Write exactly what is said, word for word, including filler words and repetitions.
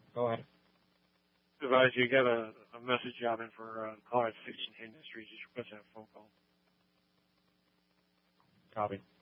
Go ahead. Advise you got a, a message out in for uh, Client Fiction Industries. Just request that phone call. Copy.